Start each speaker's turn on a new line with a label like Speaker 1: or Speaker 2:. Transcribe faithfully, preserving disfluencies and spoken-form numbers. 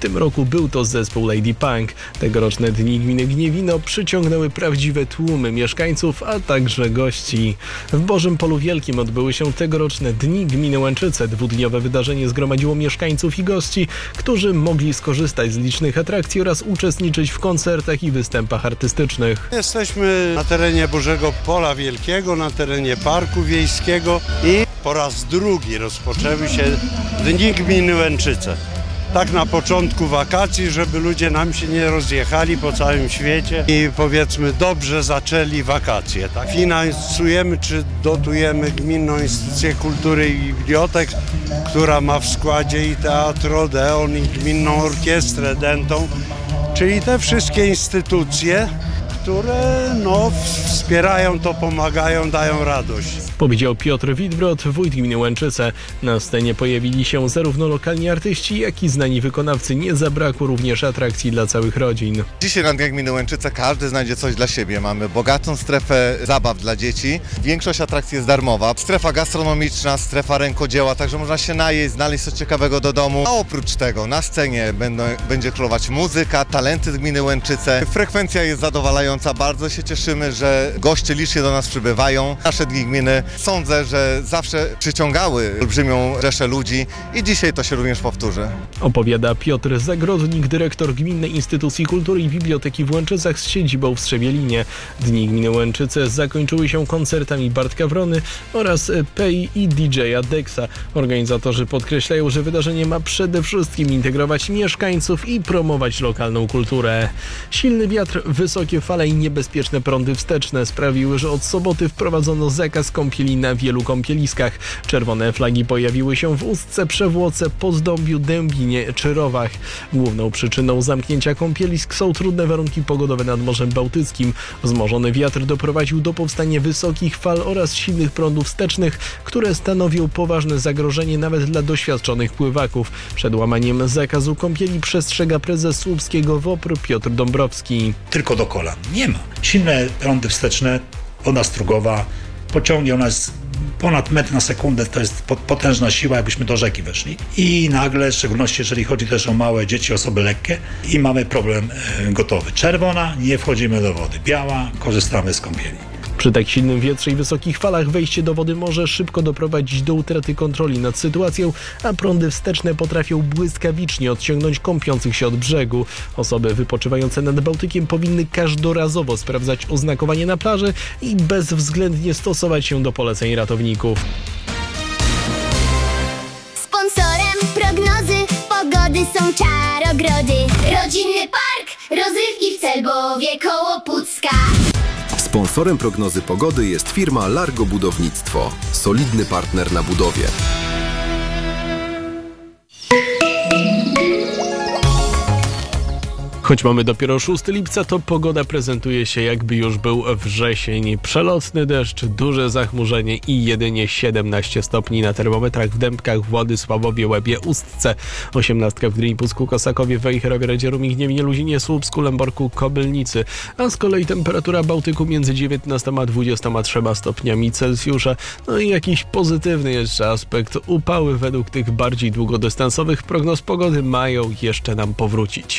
Speaker 1: tym roku był to zespół Lady Punk. Tegoroczne Dni Gminy Gniewino przyciągnęły prawdziwe tłumy mieszkańców, a także gości. W Bożym Polu Wielkim odbyły się tegoroczne Dni Gminy Łęczyce. Dwudniowe wydarzenie zgromadziło mieszkańców i gości, którzy mogli skorzystać z licznych atrakcji oraz uczestniczyć w koncertach i występach artystycznych.
Speaker 2: Jesteśmy na terenie Bożego Pola Wielkiego, na terenie Parku Wiejskiego i po raz drugi rozpoczęły się Dni Gminy Łęczyce. Tak na początku wakacji, żeby ludzie nam się nie rozjechali po całym świecie i powiedzmy dobrze zaczęli wakacje. Tak? Finansujemy czy dotujemy Gminną Instytucję Kultury i Bibliotek, która ma w składzie i Teatr Odeon, i Gminną Orkiestrę Dętą, czyli te wszystkie instytucje, które no, wspierają to, pomagają, dają radość.
Speaker 1: Powiedział Piotr Witbrod, wójt gminy Łęczyce. Na scenie pojawili się zarówno lokalni artyści, jak i znani wykonawcy. Nie zabrakło również atrakcji dla całych rodzin.
Speaker 3: Dzisiaj na Dniach Gminy Łęczyce każdy znajdzie coś dla siebie. Mamy bogatą strefę zabaw dla dzieci. Większość atrakcji jest darmowa. Strefa gastronomiczna, strefa rękodzieła, także można się najeść, znaleźć coś ciekawego do domu. A oprócz tego na scenie będą, będzie królować muzyka, talenty z gminy Łęczyce. Frekwencja jest zadowalająca. Bardzo się cieszymy, że goście licznie do nas przybywają. Nasze Dni Gminy, sądzę, że zawsze przyciągały olbrzymią rzeszę ludzi i dzisiaj to się również powtórzy.
Speaker 1: Opowiada Piotr Zagrodnik, dyrektor Gminnej Instytucji Kultury i Biblioteki w Łęczycach z siedzibą w Strzemielinie. Dni Gminy Łęczyce zakończyły się koncertami Bartka Wrony oraz Pei i D J-a Dexa. Organizatorzy podkreślają, że wydarzenie ma przede wszystkim integrować mieszkańców i promować lokalną kulturę. Silny wiatr, wysokie fale i niebezpieczne prądy wsteczne sprawiły, że od soboty wprowadzono zakaz kąpieli na wielu kąpieliskach. Czerwone flagi pojawiły się w Ustce, Przewłoce, Pozdąbiu, Dębinie czy Rowach. Główną przyczyną zamknięcia kąpielisk są trudne warunki pogodowe nad Morzem Bałtyckim. Wzmożony wiatr doprowadził do powstania wysokich fal oraz silnych prądów wstecznych, które stanowią poważne zagrożenie nawet dla doświadczonych pływaków. Przed łamaniem zakazu kąpieli przestrzega prezes Słupskiego W O P R Piotr Dąbrowski.
Speaker 4: Tylko do kolan. Nie ma. Silne prądy wsteczne, woda strugowa, pociągnie, ona jest ponad metr na sekundę, to jest potężna siła, jakbyśmy do rzeki weszli. I nagle, w szczególności jeżeli chodzi też o małe dzieci, osoby lekkie, i mamy problem e, gotowy. Czerwona, nie wchodzimy do wody. Biała, korzystamy z kąpieli.
Speaker 1: Przy tak silnym wietrze i wysokich falach wejście do wody może szybko doprowadzić do utraty kontroli nad sytuacją, a prądy wsteczne potrafią błyskawicznie odciągnąć kąpiących się od brzegu. Osoby wypoczywające nad Bałtykiem powinny każdorazowo sprawdzać oznakowanie na plaży i bezwzględnie stosować się do poleceń ratowników.
Speaker 5: Sponsorem prognozy pogody są Czarogrody. Rodzinny park rozrywki w Celbowie koło Pucka.
Speaker 6: Sponsorem prognozy pogody jest firma Largo Budownictwo. Solidny partner na budowie.
Speaker 1: Choć mamy dopiero szóstego lipca, to pogoda prezentuje się, jakby już był wrzesień. Przelotny deszcz, duże zachmurzenie i jedynie siedemnaście stopni na termometrach w Dębkach, Władysławowie, Łebie, Ustce. osiemnastka w Gdyni, Pucku, Kosakowie, Wejherowie, Radzieruminie, Gniewinie, Luzinie, Słupsku, Lęborku, Kobylnicy. A z kolei temperatura Bałtyku między dziewiętnastoma a dwudziestoma trzema stopniami Celsjusza. No i jakiś pozytywny jeszcze aspekt. Upały według tych bardziej długodystansowych prognoz pogody mają jeszcze nam powrócić.